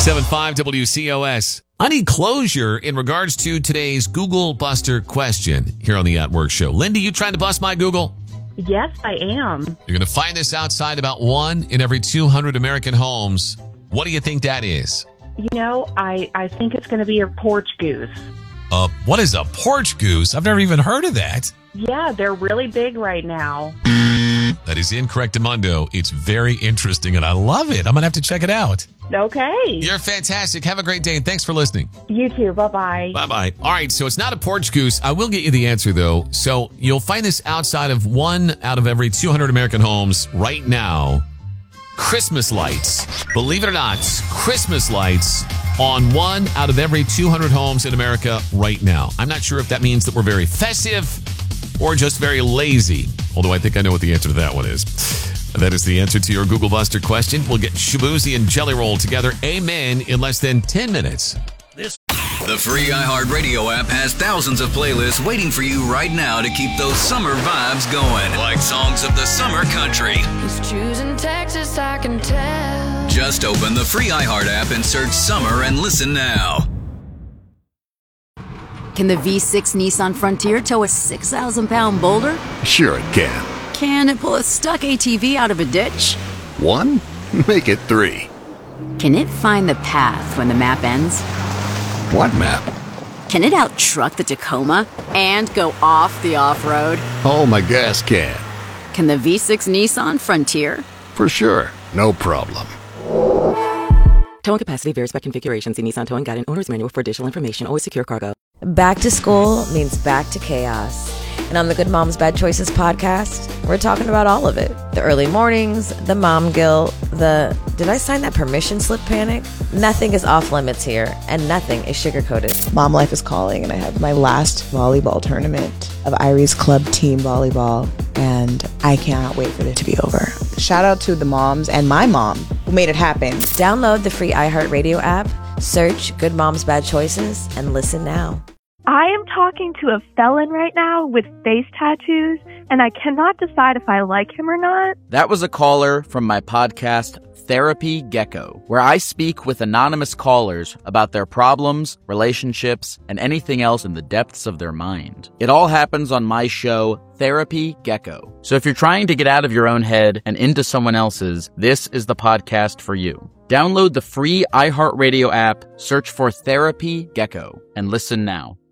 107.5 WCOS. I need closure in regards to today's Google Buster question here on the At Work Show. Lindy, you trying to bust my Google? Yes, I am. You're going to find this outside about 1 in every 200 American homes. What do you think that is? You know, I think it's going to be a porch goose. What is a porch goose? I've never even heard of that. Yeah, they're really big right now. That is incorrect, Amundo. It's very interesting, and I love it. I'm going to have to check it out. Okay. You're fantastic. Have a great day, and thanks for listening. You too. Bye-bye. Bye-bye. All right, so it's not a porch goose. I will get you the answer, though. So you'll find this outside of 1 out of every 200 American homes right now. Christmas lights. Believe it or not, Christmas lights on 1 out of every 200 homes in America right now. I'm not sure if that means that we're very festive or just very lazy, although I think I know what the answer to that one is. That is the answer to your Google Buster question. We'll get Shabuzi and Jelly Roll together. Amen in less than 10 minutes. The free iHeartRadio app has thousands of playlists waiting for you right now to keep those summer vibes going. Like songs of the summer country. He's choosing Texas, I can tell. Just open the free iHeart app and search summer and listen now. Can the V6 Nissan Frontier tow a 6,000-pound boulder? Sure it can. Can it pull a stuck ATV out of a ditch? 1? Make it 3. Can it find the path when the map ends? What map? Can it out-truck the Tacoma and go off the off-road? Oh, my gas can. Can the V6 Nissan Frontier? For sure. No problem. Towing capacity varies by configuration. See Nissan Towing Guide and Owner's Manual for additional information. Always secure cargo. Back to school means back to chaos. And on the Good Moms Bad Choices podcast, we're talking about all of it. The early mornings, the mom guilt, the did I sign that permission slip panic? Nothing is off limits here, and nothing is sugar-coated. Mom life is calling, and I have my last volleyball tournament of Irie's Club Team Volleyball, and I cannot wait for it to be over. Shout out to the moms and my mom who made it happen. Download the free iHeartRadio app, search Good Moms Bad Choices, and listen now. I am talking to a felon right now with face tattoos, and I cannot decide if I like him or not. That was a caller from my podcast, Therapy Gecko, where I speak with anonymous callers about their problems, relationships, and anything else in the depths of their mind. It all happens on my show, Therapy Gecko. So if you're trying to get out of your own head and into someone else's, this is the podcast for you. Download the free iHeartRadio app, search for Therapy Gecko, and listen now.